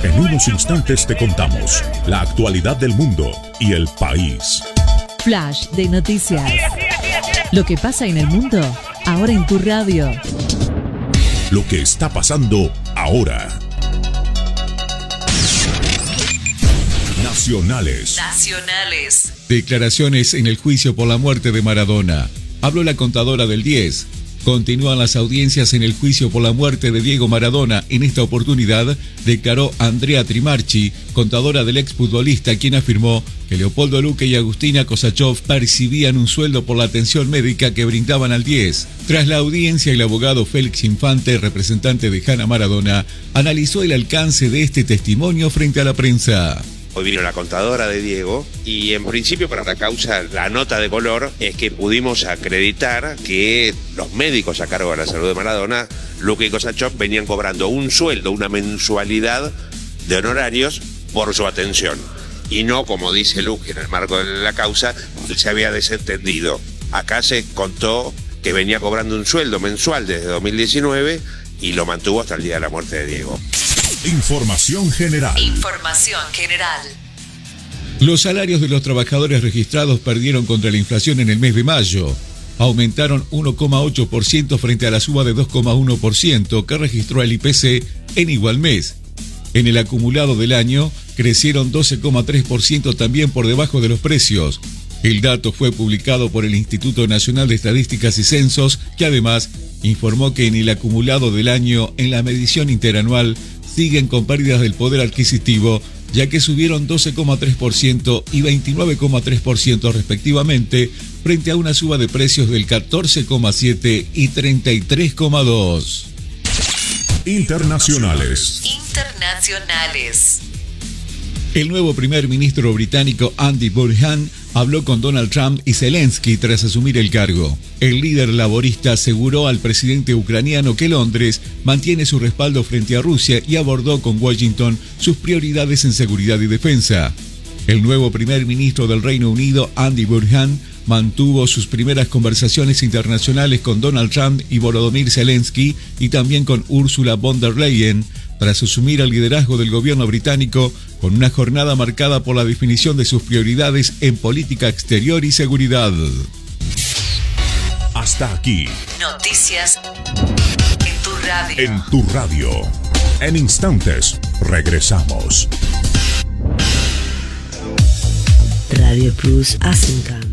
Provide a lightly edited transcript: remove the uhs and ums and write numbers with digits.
En unos instantes te contamos la actualidad del mundo y el país. Flash de noticias. Lo que pasa en el mundo, ahora en tu radio. Lo que está pasando ahora. Nacionales. Declaraciones en el juicio por la muerte de Maradona. Habló la contadora del 10. Continúan las audiencias en el juicio por la muerte de Diego Maradona. En esta oportunidad declaró Andrea Trimarchi, contadora del exfutbolista, quien afirmó que Leopoldo Luque y Agustina Kosachov percibían un sueldo por la atención médica que brindaban al 10. Tras la audiencia, el abogado Félix Infante, representante de Hanna Maradona, analizó el alcance de este testimonio frente a la prensa. Hoy vino la contadora de Diego y en principio para la causa la nota de color es que pudimos acreditar que los médicos a cargo de la salud de Maradona, Luque y Kosachov, venían cobrando un sueldo, una mensualidad de honorarios por su atención. Y no, como dice Luque en el marco de la causa, se había desentendido. Acá se contó que venía cobrando un sueldo mensual desde 2019 y lo mantuvo hasta el día de la muerte de Diego. Información general. Los salarios de los trabajadores registrados perdieron contra la inflación en el mes de mayo. Aumentaron 1,8% frente a la suba de 2,1% que registró el IPC en igual mes. En el acumulado del año, crecieron 12,3% también por debajo de los precios. El dato fue publicado por el Instituto Nacional de Estadísticas y Censos, que además informó que en el acumulado del año, en la medición interanual, siguen con pérdidas del poder adquisitivo, ya que subieron 12,3% y 29,3% respectivamente, frente a una suba de precios del 14,7% y 33,2%. Internacionales. El nuevo primer ministro británico Andy Burnham habló con Donald Trump y Zelensky tras asumir el cargo. El líder laborista aseguró al presidente ucraniano que Londres mantiene su respaldo frente a Rusia y abordó con Washington sus prioridades en seguridad y defensa. El nuevo primer ministro del Reino Unido, Andy Burnham, mantuvo sus primeras conversaciones internacionales con Donald Trump y Volodymyr Zelensky y también con Ursula von der Leyen, tras asumir el liderazgo del gobierno británico con una jornada marcada por la definición de sus prioridades en política exterior y seguridad. Hasta aquí. Noticias en tu radio. En tu radio. En instantes, regresamos. Radio Plus Asuncan.